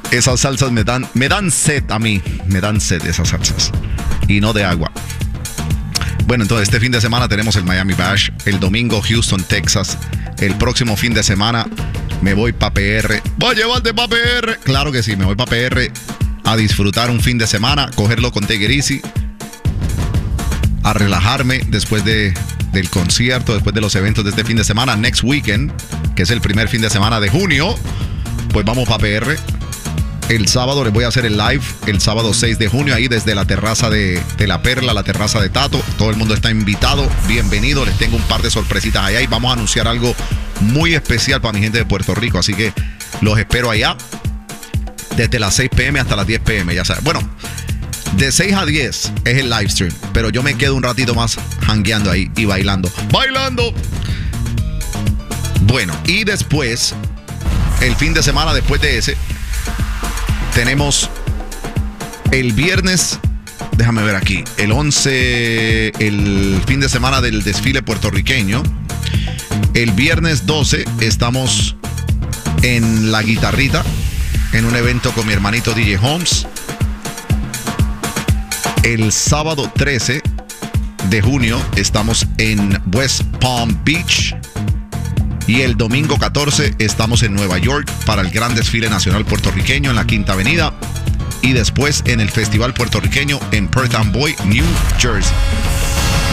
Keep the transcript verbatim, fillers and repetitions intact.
Esas salsas me dan, me dan sed a mí. Me dan sed esas salsas. Y no de agua. Bueno, entonces este fin de semana tenemos el Miami Bash. El domingo Houston, Texas. El próximo fin de semana me voy para P R. ¡Voy a llevarte para P R! Claro que sí, me voy para P R a disfrutar un fin de semana, cogerlo con Take It Easy, a relajarme después de, del concierto, después de los eventos de este fin de semana. Next weekend, que es el primer fin de semana de junio, pues vamos para P R. El sábado les voy a hacer el live, el sábado seis de junio, ahí desde la terraza de, de La Perla, la terraza de Tato. Todo el mundo está invitado, bienvenido. Les tengo un par de sorpresitas allá y vamos a anunciar algo muy especial para mi gente de Puerto Rico. Así que los espero allá desde las seis p m hasta las diez p m, ya sabes. Bueno, de seis a diez es el live stream, pero yo me quedo un ratito más jangueando ahí y bailando. ¡Bailando! Bueno, y después, el fin de semana después de ese, tenemos el viernes, déjame ver aquí, el once, el fin de semana del desfile puertorriqueño. El viernes doce estamos en La Guitarrita, en un evento con mi hermanito D J Holmes. El sábado trece de junio estamos en West Palm Beach. Y el domingo catorce estamos en Nueva York para el gran desfile nacional puertorriqueño en la Quinta Avenida. Y después en el Festival Puertorriqueño en Perth Amboy, New Jersey.